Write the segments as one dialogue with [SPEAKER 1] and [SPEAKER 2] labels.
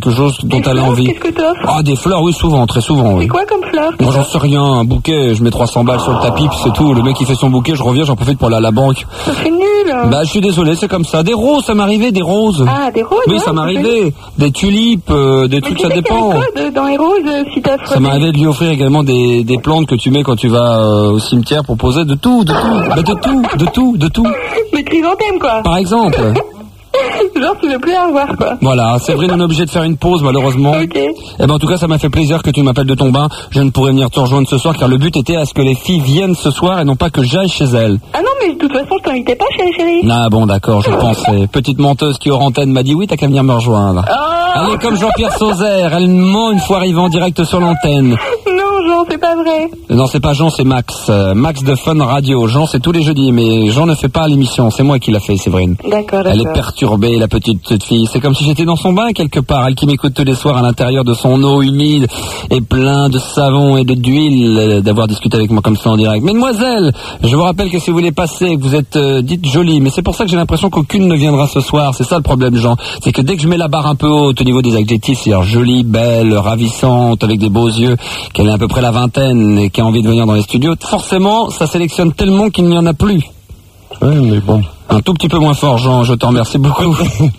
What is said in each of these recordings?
[SPEAKER 1] quelque chose dont elle a envie.
[SPEAKER 2] Qu'est-ce que t'offres?
[SPEAKER 1] Ah, des fleurs, oui, souvent, très souvent, oui.
[SPEAKER 2] C'est quoi comme fleurs?
[SPEAKER 1] Moi, j'en sais rien, un bouquet, je mets 300 balles sur le tapis, puis c'est tout. Le mec, il fait son bouquet, je reviens, j'en profite pour aller à la banque.
[SPEAKER 2] C'est nul.
[SPEAKER 1] Bah, je suis désolé, c'est comme ça. Des roses, ça m'arrivait, des roses.
[SPEAKER 2] Ah, des roses?
[SPEAKER 1] Oui,
[SPEAKER 2] ouais,
[SPEAKER 1] ça m'arrivait. Des tulipes, des trucs, ça dépend.
[SPEAKER 2] Mais tu sais qu'il y a un code dans les roses, si t'offres.
[SPEAKER 1] Ça m'arrivait de lui offrir également des plantes que tu mets quand tu vas au cimetière pour poser de tout. Bah, de tout.
[SPEAKER 2] Des chrysanthèmes, quoi.
[SPEAKER 1] Par exemple.
[SPEAKER 2] Genre, tu veux plus la revoir, quoi.
[SPEAKER 1] Voilà, Séverine, on est obligé de faire une pause, malheureusement.
[SPEAKER 2] Ok.
[SPEAKER 1] Eh ben, en tout cas, ça m'a fait plaisir que tu m'appelles de ton bain. Je ne pourrais venir te rejoindre ce soir, car le but était à ce que les filles viennent ce soir et non pas que j'aille chez elles.
[SPEAKER 2] Ah non, mais de toute façon, je t'invitais pas chez les chéris.
[SPEAKER 1] Ah bon, d'accord, je pensais. Petite menteuse qui, hors antenne, m'a dit oui, t'as qu'à venir me rejoindre.
[SPEAKER 2] Oh.
[SPEAKER 1] Elle est comme Jean-Pierre Sauzère, elle ment une fois arrivée en direct sur l'antenne.
[SPEAKER 2] Non, Jean, c'est pas vrai.
[SPEAKER 1] Non, c'est pas Jean, c'est Max. Max de Fun Radio. Jean, c'est tous les jeudis, mais Jean ne fait pas l'émission. C'est moi qui l'a fait, Séverine.
[SPEAKER 2] D'accord.
[SPEAKER 1] Elle est perturbée, la petite fille. C'est comme si j'étais dans son bain quelque part. Elle qui m'écoute tous les soirs à l'intérieur de son eau humide et plein de savon et d'huile, d'avoir discuté avec moi comme ça en direct. Mesdemoiselles, je vous rappelle que si vous voulez passer, que vous êtes dites jolies, mais c'est pour ça que j'ai l'impression qu'aucune ne viendra ce soir. C'est ça le problème, Jean. C'est que dès que je mets la barre un peu haute au niveau des adjectifs, c'est-à-dire jolie, belle, ravissante, avec des beaux yeux, qu'elle est à peu près la vingtaine et qui a envie de venir dans les studios, forcément, ça sélectionne tellement qu'il n'y en a plus.
[SPEAKER 3] Ouais, mais bon.
[SPEAKER 1] Un tout petit peu moins fort, Jean, je t'en remercie beaucoup.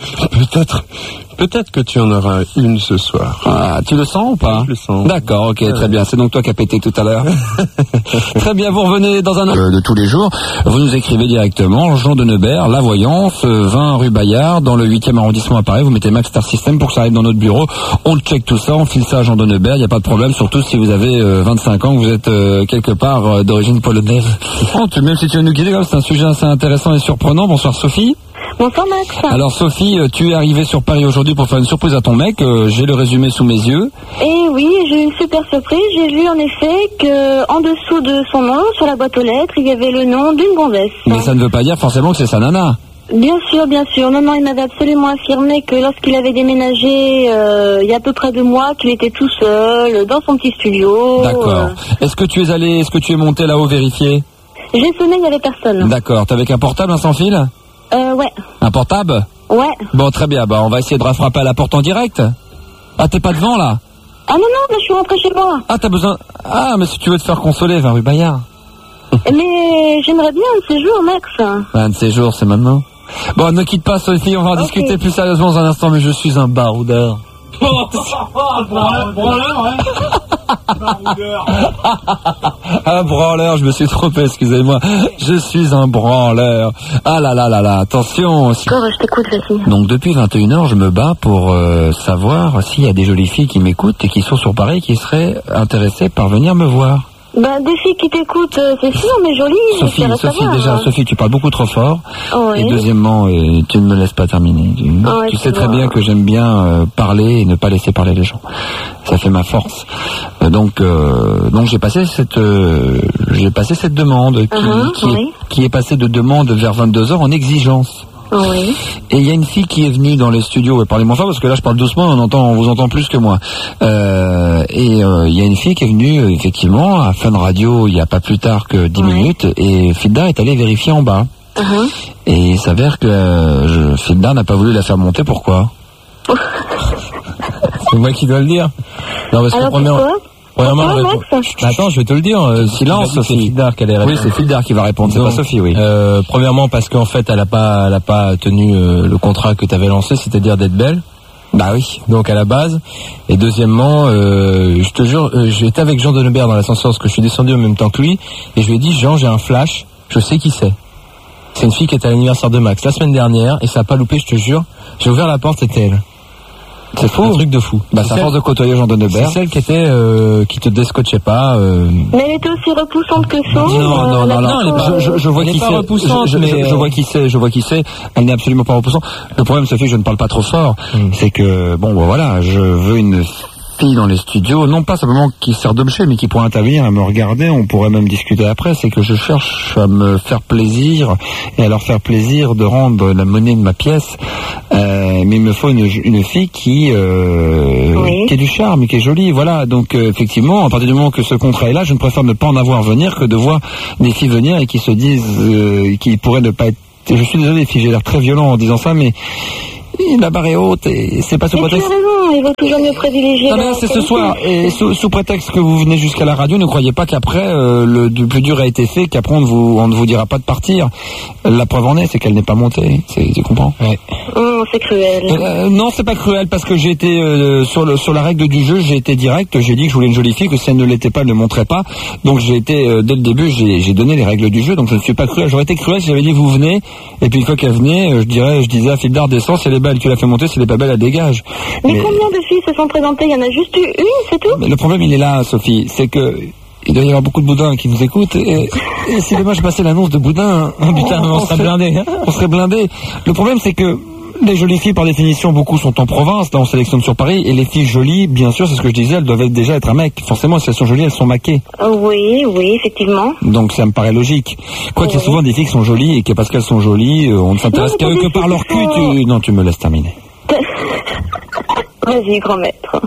[SPEAKER 3] Peut-être que tu en auras une ce soir.
[SPEAKER 1] Ah, tu le sens ou pas?
[SPEAKER 3] Je le sens.
[SPEAKER 1] D'accord, ok, très bien. C'est donc toi qui as pété tout à l'heure. Très bien, vous revenez dans un de tous les jours. Vous nous écrivez directement, Jean de Neubert, La Voyance, 20 rue Bayard, dans le 8e arrondissement à Paris. Vous mettez Max Star System pour que ça arrive dans notre bureau. On check tout ça, on file ça à Jean de Neubert. Il n'y a pas de problème, surtout si vous avez 25 ans, que vous êtes quelque part d'origine polonaise. Même si tu veux nous guider, c'est un sujet assez intéressant et surprenant. Bonsoir Sophie.
[SPEAKER 2] Bonsoir Max.
[SPEAKER 1] Alors Sophie, tu es arrivée sur Paris aujourd'hui pour faire une surprise à ton mec. J'ai le résumé sous mes yeux.
[SPEAKER 2] Et oui, j'ai eu une super surprise. J'ai vu en effet que en dessous de son nom, sur la boîte aux lettres, il y avait le nom d'une gonzesse.
[SPEAKER 1] Mais ça ne veut pas dire forcément que c'est sa nana.
[SPEAKER 2] Bien sûr. Non, il m'avait absolument affirmé que lorsqu'il avait déménagé il y a à peu près 2 mois, qu'il était tout seul dans son petit studio.
[SPEAKER 1] D'accord. Est-ce que tu es monté là-haut vérifier?
[SPEAKER 2] J'ai sonné, il n'y avait personne.
[SPEAKER 1] D'accord. T'avais qu'un portable, un sans fil?
[SPEAKER 2] Ouais.
[SPEAKER 1] Un portable?
[SPEAKER 2] Ouais.
[SPEAKER 1] Bon, très bien. Bah, on va essayer de frapper à la porte en direct. Ah, t'es pas devant, là?
[SPEAKER 2] Ah non, là, je suis rentrée chez moi.
[SPEAKER 1] Ah, t'as besoin... Ah, mais si tu veux te faire consoler, 20 rue Bayard.
[SPEAKER 2] Mais j'aimerais bien un de ces jours, Max.
[SPEAKER 1] Un de ces jours, c'est maintenant. Bon, ne quitte pas, Sophie, on va en discuter plus sérieusement dans un instant, mais je suis un baroudeur. Un branleur, je me suis trompé, excusez-moi. Je suis un branleur. Ah là là là là, attention.
[SPEAKER 2] D'accord, je t'écoute, vas-y.
[SPEAKER 1] Donc depuis 21h, je me bats pour savoir s'il y a des jolies filles qui m'écoutent et qui sont sur Paris, qui seraient intéressées par venir me voir.
[SPEAKER 2] Ben, des filles qui t'écoutent, c'est sûr, mais jolies.
[SPEAKER 1] Sophie, tu parles beaucoup trop fort.
[SPEAKER 2] Oui.
[SPEAKER 1] Et deuxièmement, tu ne me laisses pas terminer. Tu sais très bien que j'aime bien parler et ne pas laisser parler les gens. Ça fait ma force. Donc j'ai passé cette demande qui est passée de demande vers 22h en exigence.
[SPEAKER 2] Oui.
[SPEAKER 1] Et il y a une fille qui est venue dans les studios, parlez-moi fort parce que là je parle doucement, on vous entend plus que moi. Il y a une fille qui est venue effectivement à Fun Radio il n'y a pas plus tard que 10 minutes et Filda est allée vérifier en bas. Et il s'avère que Filda n'a pas voulu la faire monter, pourquoi? C'est moi qui dois le dire. Non, parce que
[SPEAKER 2] pourquoi
[SPEAKER 3] Attends, je vais te le dire.
[SPEAKER 1] Silence, Sophie.
[SPEAKER 3] C'est Fildar qui allait répondre.
[SPEAKER 1] Oui, c'est Fildar qui va répondre, c'est pas Sophie, oui.
[SPEAKER 3] Premièrement, parce qu'en fait, elle a pas tenu le contrat que tu avais lancé, c'est-à-dire d'être belle.
[SPEAKER 1] Bah oui.
[SPEAKER 3] Donc à la base. Et deuxièmement, je te jure, j'étais avec Jean de Neubert dans l'ascenseur parce que je suis descendu en même temps que lui, et je lui ai dit, Jean, j'ai un flash, je sais qui c'est. C'est une fille qui était à l'anniversaire de Max la semaine dernière, et ça a pas loupé, je te jure. J'ai ouvert la porte, c'était elle.
[SPEAKER 1] C'est fou.
[SPEAKER 3] Un truc de fou.
[SPEAKER 1] Bah, c'est à force de côtoyer Jean de Neubert.
[SPEAKER 3] C'est celle qui était, qui te descotchait pas.
[SPEAKER 2] Mais elle était aussi repoussante que ça.
[SPEAKER 1] Non, je vois qui c'est. Je vois qui c'est. Elle n'est absolument pas repoussante. Le problème, Sophie, je ne parle pas trop fort. C'est que, voilà, je veux une fille dans les studios, non pas simplement qui sert d'objet, mais qui pourrait intervenir à me regarder, on pourrait même discuter après. C'est que je cherche à me faire plaisir et à leur faire plaisir de rendre la monnaie de ma pièce. Mais il me faut une fille qui a du charme, qui est jolie, voilà. Donc effectivement, à partir du moment que ce contrat est là, je ne préfère ne pas en avoir venir que de voir des filles venir et qui se disent qu'ils pourraient ne pas être. Je suis désolé, filles, j'ai l'air très violent en disant ça, mais la barre est haute et c'est pas sous prétexte.
[SPEAKER 2] Tu as raison, il vaut toujours mieux privilégier.
[SPEAKER 1] Non mais c'est ce soir, et sous prétexte que vous venez jusqu'à la radio, ne croyez pas qu'après, le plus dur a été fait, qu'après on ne vous dira pas de partir. La preuve en est, c'est qu'elle n'est pas montée, tu comprends?
[SPEAKER 2] Ouais. C'est cruel.
[SPEAKER 1] Non, c'est pas cruel, parce que j'ai été, sur la règle du jeu, j'ai été direct, j'ai dit que je voulais une jolie fille, que si elle ne l'était pas, elle ne montrait pas. Donc j'ai été, dès le début, j'ai donné les règles du jeu, donc je ne suis pas cruel. J'aurais été cruel si j'avais dit vous venez, et puis une fois qu'elle venait, je disais à Fildar descend, si elle est belle, tu l'as fait monter, si elle est pas belle, elle dégage.
[SPEAKER 2] Mais combien de filles se sont présentées? Il y en a juste eu une, c'est tout?
[SPEAKER 1] Mais le problème, il est là, Sophie, c'est que il doit y avoir beaucoup de boudins qui nous écoutent, et si demain je passais l'annonce de boudin, putain, on serait blindés. On serait blindés. Le problème, c'est que les jolies filles, par définition, beaucoup sont en province, là on sélectionne sur Paris, et les filles jolies, bien sûr, c'est ce que je disais, elles doivent déjà être un mec. Forcément, si elles sont jolies, elles sont maquées.
[SPEAKER 2] Oui, effectivement.
[SPEAKER 1] Donc ça me paraît logique. Quoique il y a souvent des filles qui sont jolies, et que parce qu'elles sont jolies, on ne s'intéresse qu'à eux que par leur cul. Non, tu me laisses terminer.
[SPEAKER 2] Vas-y, grand maître.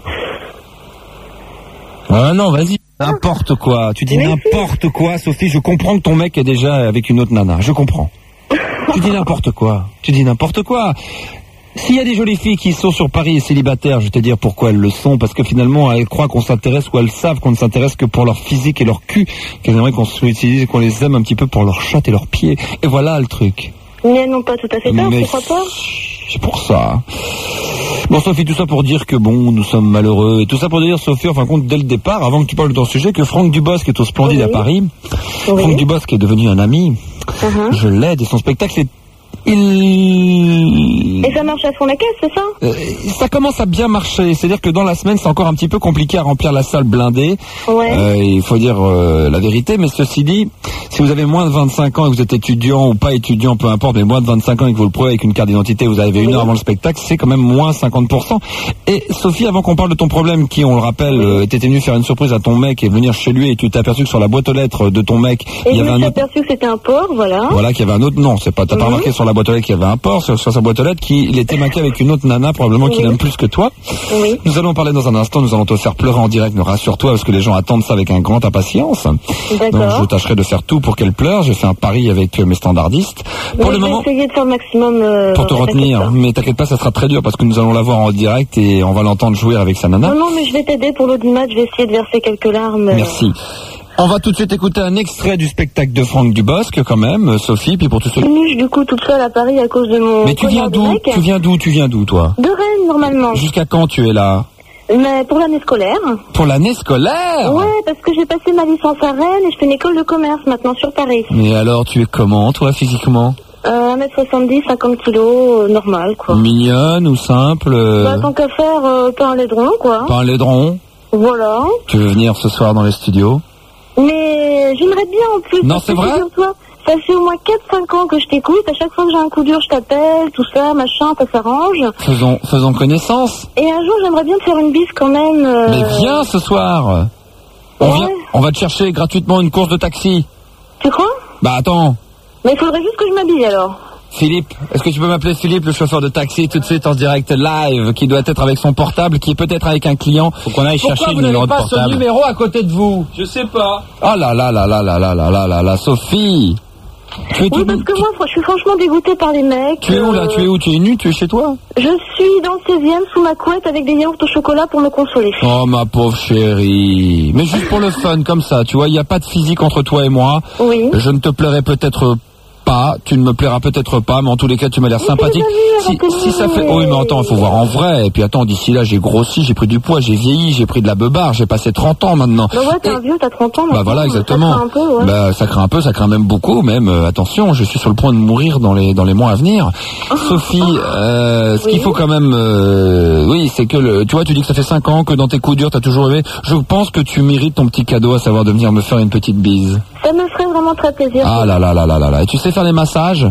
[SPEAKER 1] Ah non, vas-y. N'importe quoi. Tu dis n'importe quoi, Sophie. Je comprends que ton mec est déjà avec une autre nana. Je comprends. Tu dis n'importe quoi. S'il y a des jolies filles qui sont sur Paris et célibataires, je vais te dire pourquoi elles le sont, parce que finalement elles croient qu'on s'intéresse, ou elles savent qu'on ne s'intéresse que pour leur physique et leur cul, qu'elles aimeraient qu'on se utilise et qu'on les aime un petit peu pour leur chatte et leurs pieds. Et voilà le truc.
[SPEAKER 2] Mais elles n'ont pas tout à fait tort, tu crois pas?
[SPEAKER 1] C'est pour ça. Bon, Sophie, tout ça pour dire que bon, nous sommes malheureux. Et tout ça pour dire, Sophie, en fin de compte, dès le départ, avant que tu parles de ton sujet, que Franck Dubosc est au Splendide à Paris. Franck Dubosc est devenu un ami. Je l'aide et son spectacle,
[SPEAKER 2] Et ça marche à fond la caisse, c'est ça?
[SPEAKER 1] Ça commence à bien marcher. C'est-à-dire que dans la semaine, c'est encore un petit peu compliqué à remplir la salle blindée. Il faut dire la vérité. Mais ceci dit, si vous avez moins de 25 ans et que vous êtes étudiant ou pas étudiant, peu importe, mais moins de 25 ans et que vous le prouvez avec une carte d'identité, vous arrivez une heure avant le spectacle, c'est quand même moins 50%. Et Sophie, avant qu'on parle de ton problème qui, on le rappelle, t'étais venue faire une surprise à ton mec et venir chez lui, et tu t'es aperçu que sur la boîte aux lettres de ton mec, il y avait un autre...
[SPEAKER 2] je me suis aperçu que c'était un porc, voilà.
[SPEAKER 1] Voilà, qu'il y avait un autre... Non, c'est pas... T'as pas remarqué sur la boîte aux lettres qu'il y avait un porc, sur sa boîte aux lettres, qu'il était maqué avec une autre nana, probablement qu'il aime plus que toi. Nous allons parler dans un instant, nous allons te faire pleurer en direct, ne rassure-toi, parce que les gens attendent ça avec un grand impatience. Donc je tâcherai de faire tout pour qu'elle pleure. J'ai fait un pari avec mes standardistes. Pour le moment,
[SPEAKER 2] essayer de faire le maximum
[SPEAKER 1] pour te retenir, mais t'inquiète pas, ça sera très dur parce que nous allons la voir en direct et on va l'entendre jouer avec sa nana.
[SPEAKER 2] Non, mais je vais t'aider pour l'audimat, je vais essayer de verser quelques larmes.
[SPEAKER 1] Merci. On va tout de suite écouter un extrait du spectacle de Franck Dubosc, quand même, Sophie, puis pour tous ceux...
[SPEAKER 2] Je suis du coup toute seule à Paris à cause de mon...
[SPEAKER 1] Mais tu viens d'où, toi?
[SPEAKER 2] De Rennes, normalement.
[SPEAKER 1] Jusqu'à quand tu es là?
[SPEAKER 2] Mais pour l'année scolaire.
[SPEAKER 1] Pour l'année scolaire?
[SPEAKER 2] Ouais, parce que j'ai passé ma licence à Rennes et je fais une école de commerce maintenant sur Paris.
[SPEAKER 1] Mais alors, tu es comment, toi, physiquement?
[SPEAKER 2] 1m70, 50 kilos, normal, quoi.
[SPEAKER 1] Mignonne ou simple?
[SPEAKER 2] Tant qu'à faire, pas un laidron, quoi.
[SPEAKER 1] Pas un laidron?
[SPEAKER 2] Voilà.
[SPEAKER 1] Tu veux venir ce soir dans les studios?
[SPEAKER 2] Mais j'aimerais bien en plus.
[SPEAKER 1] Non, c'est vrai?
[SPEAKER 2] Ça fait au moins 4-5 ans que je t'écoute. À chaque fois que j'ai un coup dur, je t'appelle, tout ça, machin, ça s'arrange.
[SPEAKER 1] Faisons connaissance.
[SPEAKER 2] Et un jour, j'aimerais bien te faire une bise quand même.
[SPEAKER 1] Mais viens ce soir. On va te chercher gratuitement une course de taxi.
[SPEAKER 2] Tu crois?
[SPEAKER 1] Bah attends.
[SPEAKER 2] Mais il faudrait juste que je m'habille alors.
[SPEAKER 1] Philippe, est-ce que tu peux m'appeler Philippe, le chauffeur de taxi, tout de suite en direct live, qui doit être avec son portable, qui est peut-être avec un client? Faut qu'on aille chercher le numéro de portable. Pourquoi vous n'avez pas ce numéro à côté de vous? Je sais pas. Oh là là là là là là là là là là, Sophie.
[SPEAKER 2] Oui, parce que moi, je suis franchement dégoûtée par les mecs.
[SPEAKER 1] Tu es où là? Tu es où? Tu es nue? Tu es chez toi?
[SPEAKER 2] Je suis dans le 16e, sous ma couette, avec des yaourts au chocolat pour me consoler.
[SPEAKER 1] Oh ma pauvre chérie. Mais juste pour le fun, comme ça, tu vois, il n'y a pas de physique entre toi et moi.
[SPEAKER 2] Oui.
[SPEAKER 1] Je ne te plairai peut-être pas, tu ne me plairas peut-être pas, mais en tous les cas tu m'as l'air sympathique. Si ça fait... Oui mais attends, il faut voir en vrai. Et puis attends, d'ici là j'ai grossi, j'ai pris du poids, j'ai vieilli, j'ai pris de la beubare, j'ai passé 30 ans maintenant.
[SPEAKER 2] Bah ouais, t'es un vieux, t'as 30 ans maintenant.
[SPEAKER 1] Bah voilà, exactement.
[SPEAKER 2] Ça craint un peu, ouais.
[SPEAKER 1] Bah ça craint un peu, ça craint même beaucoup, même. Attention, je suis sur le point de mourir dans les mois à venir. Sophie, ce qu'il faut quand même... oui, c'est que, tu vois, tu dis que ça fait 5 ans, que dans tes coups durs t'as toujours aimé. Je pense que tu mérites ton petit cadeau, à savoir de venir me faire une petite bise.
[SPEAKER 2] Ça me ferait vraiment très plaisir.
[SPEAKER 1] Ah là là là là là là. Et tu sais faire les massages?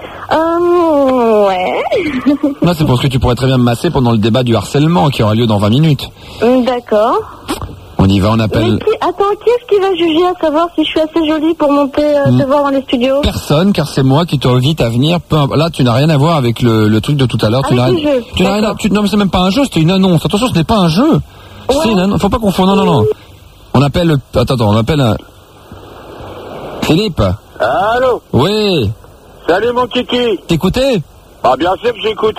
[SPEAKER 2] Ouais.
[SPEAKER 1] Non, c'est parce que tu pourrais très bien me masser pendant le débat du harcèlement qui aura lieu dans 20 minutes.
[SPEAKER 2] D'accord.
[SPEAKER 1] On y va, on appelle...
[SPEAKER 2] Mais attends, qui est-ce qui va juger à savoir si je suis assez jolie pour monter te voir dans les studios?
[SPEAKER 1] Personne, car c'est moi qui t'invite à venir. Là, tu n'as rien à voir avec le truc de tout à l'heure. Tu n'as rien à... Non, mais c'est même pas un jeu, c'était une annonce. Attention, ce n'est pas un jeu. Ouais. C'est une annonce. Faut pas confondre. Non. On appelle... Attends, on appelle un... Philippe.
[SPEAKER 4] Allô?
[SPEAKER 1] Oui.
[SPEAKER 4] Salut mon kiki.
[SPEAKER 1] T'écoutais?
[SPEAKER 4] Ah bien sûr que j'écoutais.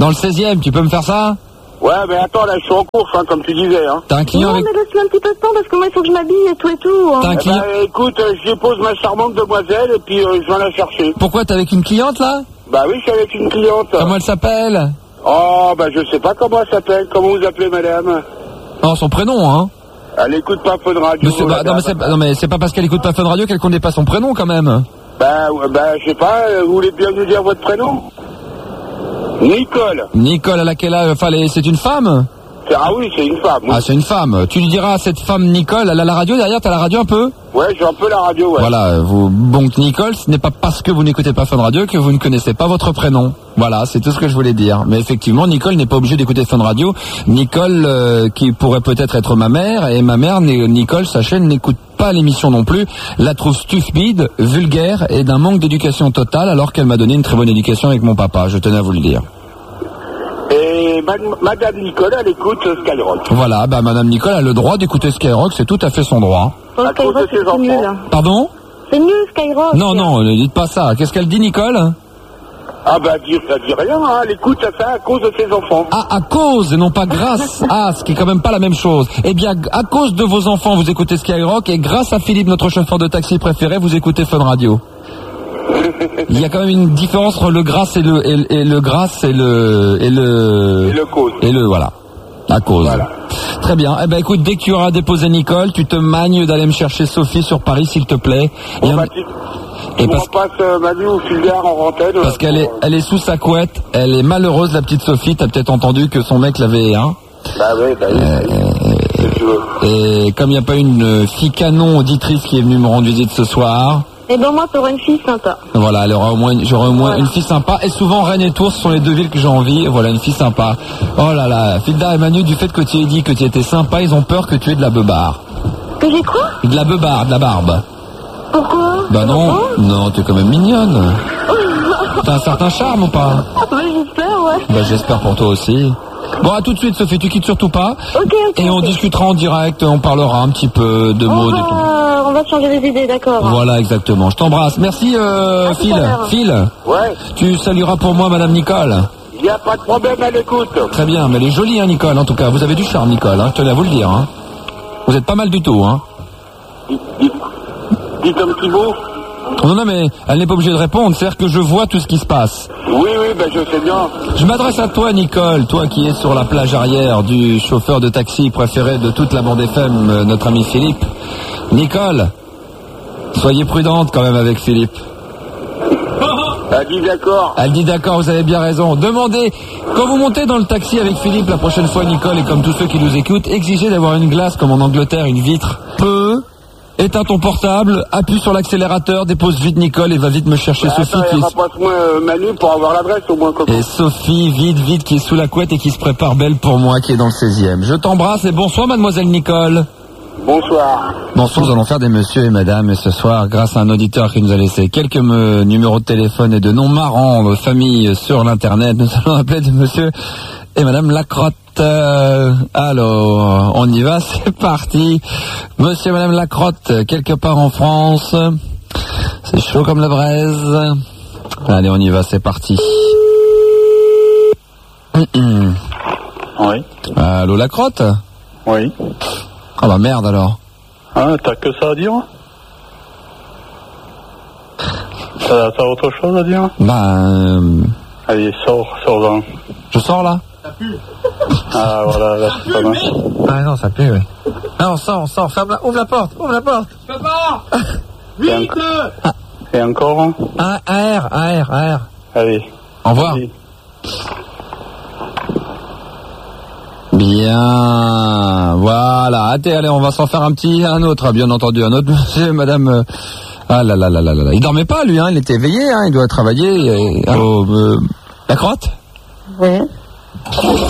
[SPEAKER 1] Dans le 16e, tu peux me faire ça?
[SPEAKER 4] Ouais, mais attends, là, je suis en course, hein, comme tu disais. Hein.
[SPEAKER 1] T'as un client
[SPEAKER 2] non,
[SPEAKER 1] avec...
[SPEAKER 2] mais laisse-moi un petit peu de temps parce que moi, il faut que je m'habille et tout et tout. Hein.
[SPEAKER 1] T'as un client...
[SPEAKER 4] écoute, je dépose ma charmante demoiselle et puis je viens la chercher.
[SPEAKER 1] Pourquoi, t'es avec une cliente, là?
[SPEAKER 4] Bah oui, je suis avec une cliente.
[SPEAKER 1] Comment elle s'appelle?
[SPEAKER 4] Oh, bah je sais pas comment elle s'appelle. Comment vous appelez, madame?
[SPEAKER 1] Non, son prénom, hein.
[SPEAKER 4] Elle écoute pas Fun Radio.
[SPEAKER 1] Non, mais c'est pas parce qu'elle écoute pas Fun Radio qu'elle connaît pas son prénom, quand même.
[SPEAKER 4] Bah, je sais pas, vous voulez bien nous dire votre prénom? Nicole.
[SPEAKER 1] Nicole, à laquelle c'est une femme?
[SPEAKER 4] Ah oui, c'est une femme. Oui.
[SPEAKER 1] Ah, c'est une femme. Tu lui diras à cette femme Nicole, elle a la radio derrière, t'as la radio un peu?
[SPEAKER 4] Ouais, j'ai un peu la radio, ouais.
[SPEAKER 1] Voilà, donc Nicole, ce n'est pas parce que vous n'écoutez pas Fun Radio que vous ne connaissez pas votre prénom. Voilà, c'est tout ce que je voulais dire. Mais effectivement, Nicole n'est pas obligée d'écouter Fun Radio. Nicole, qui pourrait peut-être être ma mère, et ma mère, Nicole, sachez, n'écoute pas l'émission non plus, la trouve stupide, vulgaire et d'un manque d'éducation totale, alors qu'elle m'a donné une très bonne éducation avec mon papa, je tenais à vous le dire.
[SPEAKER 4] Et madame Nicole, elle écoute Skyrock.
[SPEAKER 1] Voilà, bah madame Nicole a le droit d'écouter Skyrock, c'est tout à fait son droit.
[SPEAKER 2] Oh, Skyrock, c'est nul.
[SPEAKER 1] Pardon?
[SPEAKER 2] C'est nul, Skyrock.
[SPEAKER 1] Non, ne dites pas ça. Qu'est-ce qu'elle dit, Nicole?
[SPEAKER 4] Ah bah ça dit rien, hein. Elle écoute ça à cause de ses enfants.
[SPEAKER 1] Ah, à cause et non pas grâce. Ah, ce qui est quand même pas la même chose. Eh bien, à cause de vos enfants, vous écoutez Skyrock, et grâce à Philippe, notre chauffeur de taxi préféré, vous écoutez Fun Radio. Il y a quand même une différence entre le grâce et le grâce et le
[SPEAKER 4] cause.
[SPEAKER 1] Et le voilà. À cause. Voilà. Très bien. Eh ben écoute, dès que tu auras déposé Nicole, tu te magnes d'aller me chercher Sophie sur Paris, s'il te plaît.
[SPEAKER 4] Et on passe Manu ou Fulgare en antenne.
[SPEAKER 1] Parce qu'elle est sous sa couette, elle est malheureuse, la petite Sophie. T'as peut-être entendu que son mec l'avait, hein.
[SPEAKER 4] Bah oui.
[SPEAKER 1] Et comme il n'y a pas une fille canon auditrice qui est venue me rendre visite ce soir.
[SPEAKER 2] Et ben moi, t'auras une fille sympa.
[SPEAKER 1] Voilà, j'aurai au moins une fille sympa. Et souvent, Rennes et Tours, ce sont les deux villes que j'ai envie. Voilà, une fille sympa. Oh là là, Filda et Manu, du fait que tu aies dit que tu étais sympa, ils ont peur que tu aies de la beubare.
[SPEAKER 2] Que j'ai quoi?
[SPEAKER 1] De la beubare, de la barbe.
[SPEAKER 2] Pourquoi?
[SPEAKER 1] Bah non, tu es quand même mignonne. T'as un certain charme ou pas?
[SPEAKER 2] Ouais, j'espère, ouais.
[SPEAKER 1] Bah j'espère pour toi aussi. Bon, à tout de suite, Sophie, tu quittes surtout pas.
[SPEAKER 2] Ok.
[SPEAKER 1] Et on discutera en direct, on parlera un petit peu de mode et tout.
[SPEAKER 2] On va changer les idées, d'accord.
[SPEAKER 1] Voilà, exactement. Je t'embrasse. Merci, Phil.
[SPEAKER 4] Ouais.
[SPEAKER 1] Tu salueras pour moi Madame Nicole.
[SPEAKER 4] Il n'y a pas de problème, elle écoute.
[SPEAKER 1] Très bien, mais elle est jolie, hein, Nicole, en tout cas. Vous avez du charme, Nicole, hein, je tenais à vous le dire. Hein. Vous êtes pas mal du tout, hein.
[SPEAKER 4] Dites un petit mot.
[SPEAKER 1] Non, mais elle n'est pas obligée de répondre, c'est-à-dire que je vois tout ce qui se passe.
[SPEAKER 4] Oui, ben je sais bien.
[SPEAKER 1] Je m'adresse à toi, Nicole, toi qui es sur la plage arrière du chauffeur de taxi préféré de toute la bande FM, notre ami Philippe. Nicole, soyez prudente quand même avec Philippe.
[SPEAKER 4] Elle dit d'accord.
[SPEAKER 1] Elle dit d'accord, vous avez bien raison. Demandez, quand vous montez dans le taxi avec Philippe la prochaine fois, Nicole, et comme tous ceux qui nous écoutent, exigez d'avoir une glace comme en Angleterre, une vitre. Éteins ton portable, appuie sur l'accélérateur, dépose vite Nicole et va vite me chercher Sophie.
[SPEAKER 4] Passe-moi Manu pour avoir l'adresse au moins.
[SPEAKER 1] Et Sophie, vite, qui est sous la couette et qui se prépare belle pour moi, qui est dans le 16e. Je t'embrasse et bonsoir mademoiselle Nicole.
[SPEAKER 4] Bonsoir.
[SPEAKER 1] Bonsoir, nous allons faire des monsieur et madame, et ce soir, grâce à un auditeur qui nous a laissé quelques numéros de téléphone et de noms marrants de famille sur l'internet, nous allons appeler des monsieur et madame Lacrotte. Alors, on y va, c'est parti. Monsieur et madame Lacrotte, quelque part en France. C'est chaud comme la braise. Allez, on y va, c'est parti.
[SPEAKER 5] Oui.
[SPEAKER 1] Allô, Lacrotte?
[SPEAKER 5] Oui.
[SPEAKER 1] Ah bah merde alors.
[SPEAKER 5] Ah, t'as que ça à dire? T'as autre chose à dire? Allez, sors-en.
[SPEAKER 1] Je sors là?
[SPEAKER 5] Ça pue. Ah voilà, là c'est pas mal.
[SPEAKER 1] Ah non, ça pue, oui. Non, on sort, ferme ouvre la porte. Je peux pas.
[SPEAKER 5] Vite. Et encore?
[SPEAKER 1] AR.
[SPEAKER 5] Allez.
[SPEAKER 1] Au revoir. Allez. Bien, voilà. Allez, on va s'en faire un autre, bien entendu, un autre monsieur, madame. Ah là. Il dormait pas, lui, hein. Il était éveillé, hein. Il doit travailler. Allô, la crotte?
[SPEAKER 2] Oui.